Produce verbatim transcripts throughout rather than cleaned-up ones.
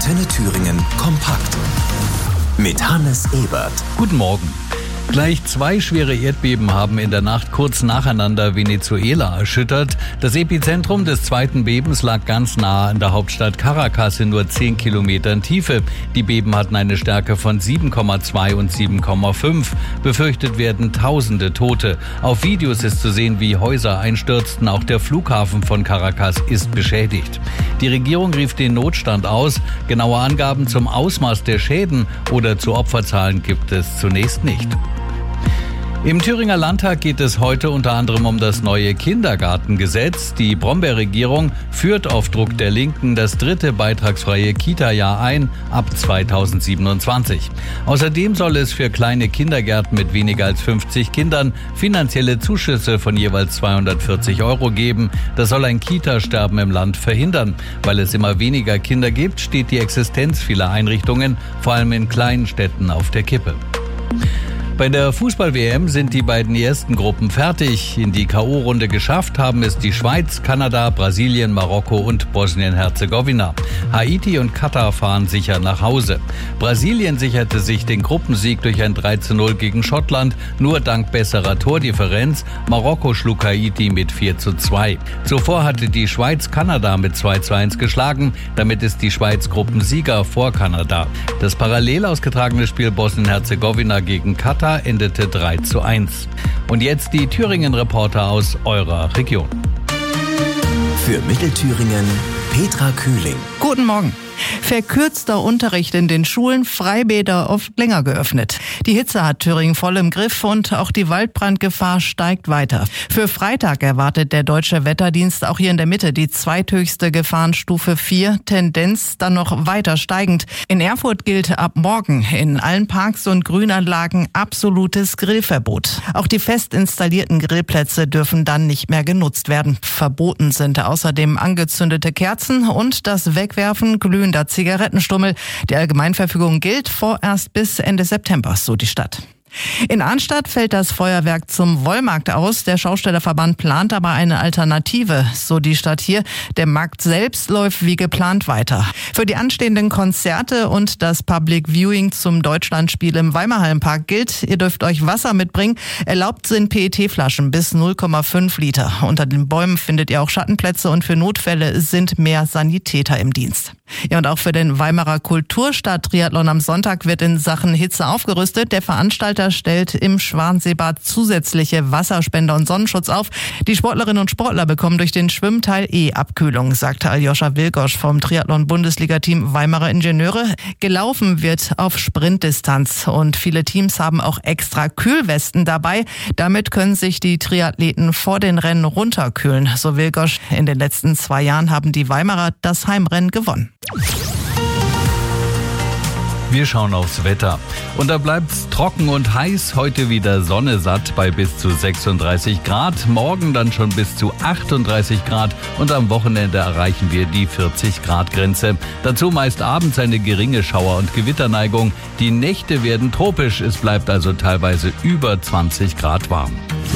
Antenne Thüringen kompakt mit Hannes Ebert. Guten Morgen. Gleich zwei schwere Erdbeben haben in der Nacht kurz nacheinander Venezuela erschüttert. Das Epizentrum des zweiten Bebens lag ganz nah an der Hauptstadt Caracas in nur zehn Kilometern Tiefe. Die Beben hatten eine Stärke von sieben Komma zwei und sieben Komma fünf. Befürchtet werden tausende Tote. Auf Videos ist zu sehen, wie Häuser einstürzten. Auch der Flughafen von Caracas ist beschädigt. Die Regierung rief den Notstand aus. Genaue Angaben zum Ausmaß der Schäden oder zu Opferzahlen gibt es zunächst nicht. Im Thüringer Landtag geht es heute unter anderem um das neue Kindergartengesetz. Die Brombeer-Regierung führt auf Druck der Linken das dritte beitragsfreie Kita-Jahr ein ab zweitausendsiebenundzwanzig. Außerdem soll es für kleine Kindergärten mit weniger als fünfzig Kindern finanzielle Zuschüsse von jeweils zweihundertvierzig Euro geben. Das soll ein Kita-Sterben im Land verhindern. Weil es immer weniger Kinder gibt, steht die Existenz vieler Einrichtungen, vor allem in kleinen Städten, auf der Kippe. Bei der Fußball-W M sind die beiden ersten Gruppen fertig. In die K O-Runde geschafft haben es die Schweiz, Kanada, Brasilien, Marokko und Bosnien-Herzegowina. Haiti und Katar fahren sicher nach Hause. Brasilien sicherte sich den Gruppensieg durch ein drei zu null gegen Schottland, nur dank besserer Tordifferenz. Marokko schlug Haiti mit vier zu zwei. Zuvor hatte die Schweiz Kanada mit zwei zu eins geschlagen. Damit ist die Schweiz Gruppensieger vor Kanada. Das parallel ausgetragene Spiel Bosnien-Herzegowina gegen Katar endete drei zu eins. Und jetzt die Thüringen-Reporter aus eurer Region. Für Mittelthüringen Petra Kühling. Guten Morgen. Verkürzter Unterricht in den Schulen, Freibäder oft länger geöffnet. Die Hitze hat Thüringen voll im Griff und auch die Waldbrandgefahr steigt weiter. Für Freitag erwartet der Deutsche Wetterdienst auch hier in der Mitte die zweithöchste Gefahrenstufe vier, Tendenz dann noch weiter steigend. In Erfurt gilt ab morgen in allen Parks und Grünanlagen absolutes Grillverbot. Auch die fest installierten Grillplätze dürfen dann nicht mehr genutzt werden. Verboten sind außerdem angezündete Kerzen und das Wegwerfen glühender Zigarettenstummel. Die Allgemeinverfügung gilt vorerst bis Ende September, so die Stadt. In Arnstadt fällt das Feuerwerk zum Wollmarkt aus. Der Schaustellerverband plant aber eine Alternative, so die Stadt hier. Der Markt selbst läuft wie geplant weiter. Für die anstehenden Konzerte und das Public Viewing zum Deutschlandspiel im Weimarhallenpark gilt, ihr dürft euch Wasser mitbringen. Erlaubt sind P E T-Flaschen bis null Komma fünf Liter. Unter den Bäumen findet ihr auch Schattenplätze und für Notfälle sind mehr Sanitäter im Dienst. Ja, und auch für den Weimarer Kulturstadt-Triathlon am Sonntag wird in Sachen Hitze aufgerüstet. Der Veranstalter stellt im Schwanseebad zusätzliche Wasserspender und Sonnenschutz auf. Die Sportlerinnen und Sportler bekommen durch den Schwimmteil eh Abkühlung, sagte Aljoscha Wilgosch vom Triathlon-Bundesliga-Team Weimarer Ingenieure. Gelaufen wird auf Sprintdistanz und viele Teams haben auch extra Kühlwesten dabei. Damit können sich die Triathleten vor den Rennen runterkühlen. So Wilgosch, in den letzten zwei Jahren haben die Weimarer das Heimrennen gewonnen. Wir schauen aufs Wetter. Und da bleibt's trocken und heiß. Heute wieder Sonne satt bei bis zu sechsunddreißig Grad. Morgen dann schon bis zu achtunddreißig Grad. Und am Wochenende erreichen wir die vierzig Grad Grenze. Dazu meist abends eine geringe Schauer- und Gewitterneigung. Die Nächte werden tropisch. Es bleibt also teilweise über zwanzig Grad warm.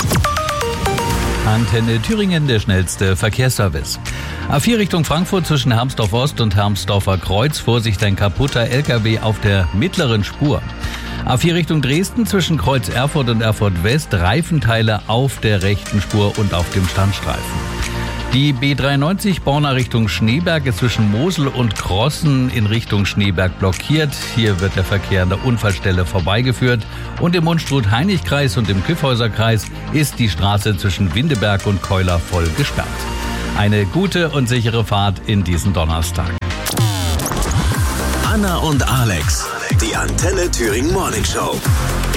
Antenne Thüringen, der schnellste Verkehrsservice. A vier Richtung Frankfurt zwischen Hermsdorf Ost und Hermsdorfer Kreuz. Vorsicht, ein kaputter L K W auf der mittleren Spur. A vier Richtung Dresden zwischen Kreuz Erfurt und Erfurt West. Reifenteile auf der rechten Spur und auf dem Standstreifen. Die B dreiundneunzig Borna Richtung Schneeberg ist zwischen Mosel und Krossen in Richtung Schneeberg blockiert. Hier wird der Verkehr an der Unfallstelle vorbeigeführt. Und im Unstrut-Heinig-Kreis und im Kyffhäuser-Kreis ist die Straße zwischen Windeberg und Keuler voll gesperrt. Eine gute und sichere Fahrt in diesen Donnerstag. Anna und Alex, die Antenne Thüringen Morning Show.